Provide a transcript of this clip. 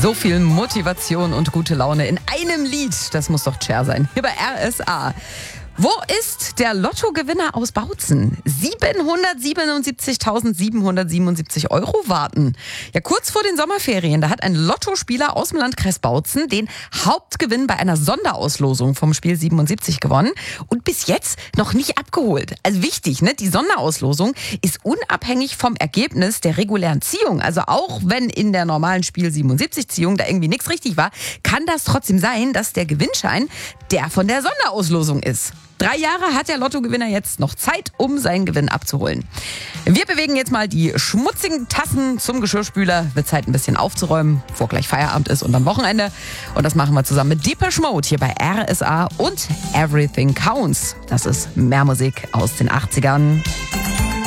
So viel Motivation und gute Laune in einem Lied. Das muss doch Cher sein. Hier bei RSA. Wo ist der Lottogewinner aus Bautzen? 777.777 Euro warten. Ja, kurz vor den Sommerferien, da hat ein Lottospieler aus dem Landkreis Bautzen den Hauptgewinn bei einer Sonderauslosung vom Spiel 77 gewonnen und bis jetzt noch nicht abgeholt. Also wichtig, ne? Die Sonderauslosung ist unabhängig vom Ergebnis der regulären Ziehung. Also auch wenn in der normalen Spiel 77 Ziehung da irgendwie nichts richtig war, kann das trotzdem sein, dass der Gewinnschein der von der Sonderauslosung ist. 3 Jahre hat der Lottogewinner jetzt noch Zeit, um seinen Gewinn abzuholen. Wir bewegen jetzt mal die schmutzigen Tassen zum Geschirrspüler. Wird Zeit, ein bisschen aufzuräumen, bevor gleich Feierabend ist und dann Wochenende. Und das machen wir zusammen mit Depeche Mode hier bei RSA und Everything Counts. Das ist mehr Musik aus den 80ern.